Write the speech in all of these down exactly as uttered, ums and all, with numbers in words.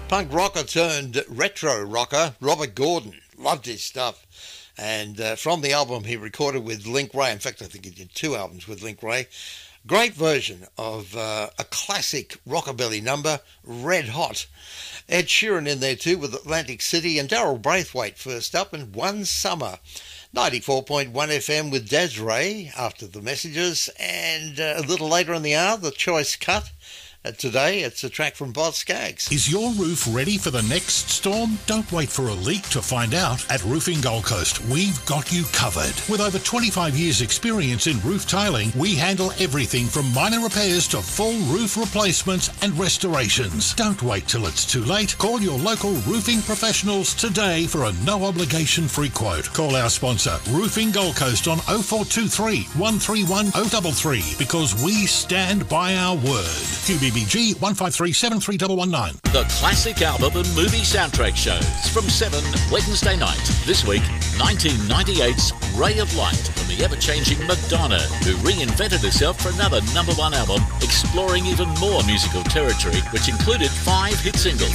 punk rocker turned retro rocker, Robert Gordon. Loved his stuff. And uh, from the album he recorded with Link Wray, in fact I think he did two albums with Link Wray, great version of uh, a classic rockabilly number, Red Hot. Ed Sheeran in there too with Atlantic City, and Daryl Braithwaite first up, and One Summer. ninety-four point one F M with Des'ree after the messages, and uh, a little later in the hour, the choice cut. Uh, today, it's a track from Boz Scaggs. Is your roof ready for the next storm? Don't wait for a leak to find out. At Roofing Gold Coast, we've got you covered. With over twenty-five years experience in roof tiling, we handle everything from minor repairs to full roof replacements and restorations. Don't wait till it's too late. Call your local roofing professionals today for a no-obligation free quote. Call our sponsor, Roofing Gold Coast, on oh four two three, one three one, oh three three, because we stand by our word. Q B B G one five three seven three one one nine. The classic album and movie soundtrack shows from seven Wednesday night. This week, nineteen ninety-eight's Ray of Light from the ever-changing Madonna, who reinvented herself for another number one album, exploring even more musical territory, which included five hit singles.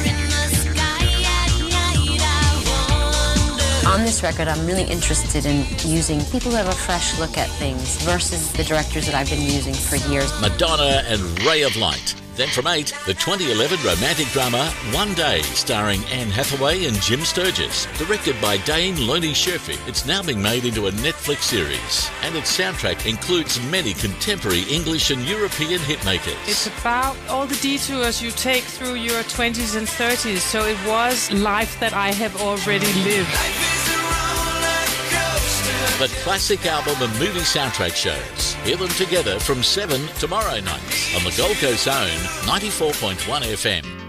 On this record, I'm really interested in using people who have a fresh look at things versus the directors that I've been using for years. Madonna and Ray of Light. Then from eight, the twenty eleven romantic drama One Day, starring Anne Hathaway and Jim Sturgis. Directed by Dane Loney Sherfy, it's now being made into a Netflix series. And its soundtrack includes many contemporary English and European hitmakers. It's about all the detours you take through your twenties and thirties, so it was life that I have already lived. The classic album and movie soundtrack shows. Hear them together from seven tomorrow night on the Gold Coast's own ninety-four point one F M.